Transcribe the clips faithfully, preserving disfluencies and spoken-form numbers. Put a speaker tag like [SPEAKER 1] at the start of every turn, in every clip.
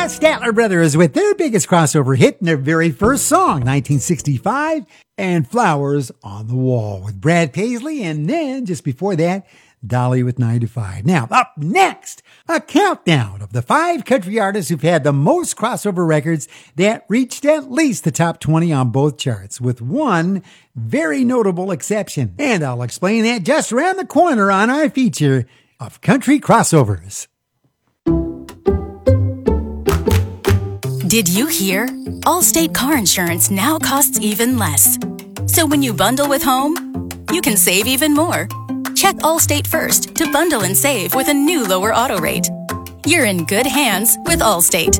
[SPEAKER 1] The Statler Brothers with their biggest crossover hit and their very first song, nineteen sixty-five, and Flowers on the Wall with Brad Paisley, and then just before that, Dolly with nine to five. Now, up next, a countdown of the five country artists who've had the most crossover records that reached at least the top twenty on both charts, with one very notable exception. And I'll explain that just around the corner on our feature of Country Crossovers.
[SPEAKER 2] Did you hear? Allstate car insurance now costs even less. So when you bundle with home, you can save even more. Check Allstate first to bundle and save with a new lower auto rate. You're in good hands with Allstate.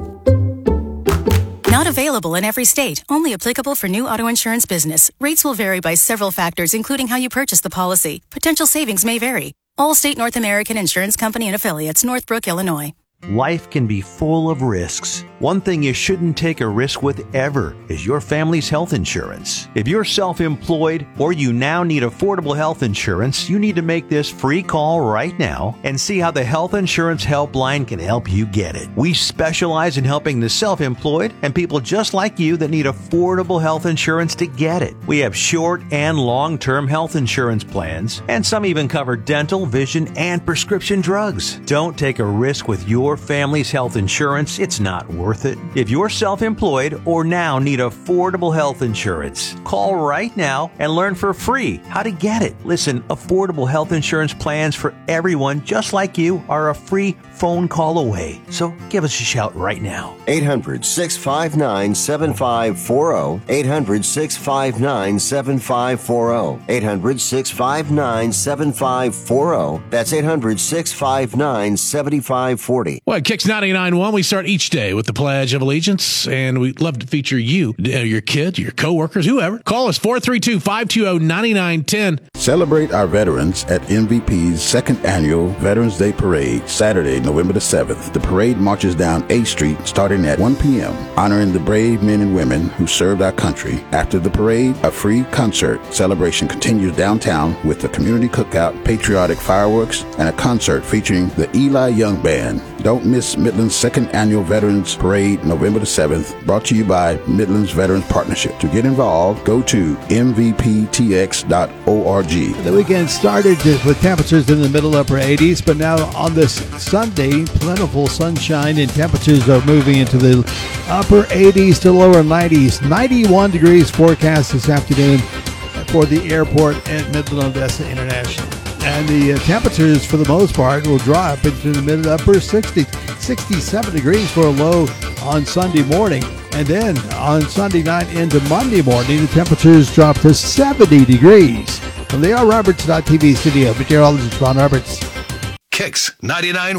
[SPEAKER 2] Not available in every state. Only applicable for new auto insurance business. Rates will vary by several factors, including how you purchase the policy. Potential savings may vary. Allstate North American Insurance Company and Affiliates, Northbrook, Illinois.
[SPEAKER 3] Life can be full of risks. One thing you shouldn't take a risk with ever is your family's health insurance. If you're self-employed or you now need affordable health insurance, you need to make this free call right now and see how the Health Insurance Helpline can help you get it. We specialize in helping the self-employed and people just like you that need affordable health insurance to get it. We have short and long-term health insurance plans, and some even cover dental, vision, and prescription drugs. Don't take a risk with your family's health insurance. It's not worth it. If you're self-employed or now need affordable health insurance, call right now and learn for free how to get it. Listen, affordable health insurance plans for everyone just like you are a free phone call away. So give us a shout right now.
[SPEAKER 4] eight hundred, six five nine, seven five four zero. eight hundred, six five nine, seven five four zero. eight hundred, six five nine, seven five four zero. That's eight hundred, six five nine, seven five four zero.
[SPEAKER 5] Well, at Kicks ninety-nine point one, we start each day with the Pledge of Allegiance, and we'd love to feature you, your kids, your coworkers, whoever. Call us four three two, five two zero, nine nine one zero.
[SPEAKER 6] Celebrate our veterans at M V P's second annual Veterans Day Parade, Saturday, November the seventh. The parade marches down A Street starting at one p.m., honoring the brave men and women who served our country. After the parade, a free concert celebration continues downtown with a community cookout, patriotic fireworks, and a concert featuring the Eli Young Band. Don't miss Midland's second annual Veterans Parade, November the seventh, brought to you by Midland's Veterans Partnership. To get involved, go to m v p t x dot org.
[SPEAKER 7] The weekend started with temperatures in the middle upper eighties, but now on this Sunday, plentiful sunshine and temperatures are moving into the upper eighties to lower nineties. ninety-one degrees forecast this afternoon for the airport at Midland Odessa International. And the uh, temperatures, for the most part, will drop into the mid-upper sixties, sixty-seven degrees for a low on Sunday morning. And then on Sunday night into Monday morning, the temperatures drop to seventy degrees. From the R Roberts dot T V studio, meteorologist Ron Roberts.
[SPEAKER 8] Kicks ninety-nine.